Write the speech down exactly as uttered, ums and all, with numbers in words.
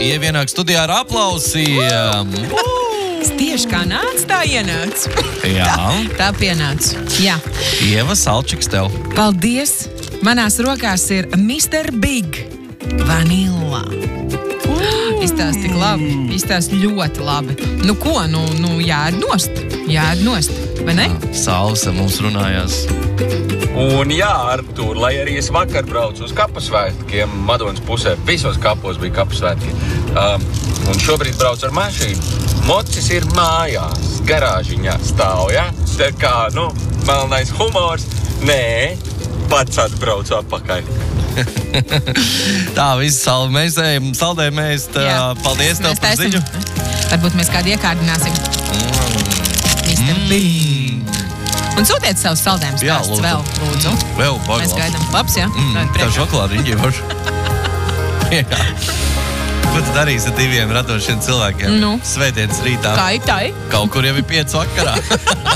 ievienāk studijā ar aplausiem. Tieši kā nāc, tā ienāc. Jā. Tā, tā pienāc. Jā. Ieva, salčiks tev. Paldies. Manās rokās ir mister Big Vanilla. Izstāst tik labi. Izstāst ļoti labi. Nu ko, nu, nu jāēd nost. Jāēd nost, vai ne? Salsa mums runājās. Un jā, Artur, lai arī es vakar braucu uz kapasvētkiem, Madonas pusē, visos kapos bija kapasvētki. Um, un šobrīd braucu ar mašīnu. Mocis ir mājās, garāžiņā stāv, ja? Tā kā, nu, melnais humors. Nē, pats atbraucu atpakaļ. Tā, visi sal, mēs ejam, saldējam mēs. Paldies tev par ziņu. Varbūt mēs kādu iekārdināsim. Mm. mister Big. Un sūtiet savus saldējumus stāstus vēl, lūdzu. Vēl, baglās. Mēs gaidām. Labs, jā? Mm, tā šokolāda riņģi var. Jā. Ko tu darīsi ar diviem radošiem cilvēkiem? Nu. Svētdienas rītā. Kā ir tā? Kaut kur jau ir pieci vakarā.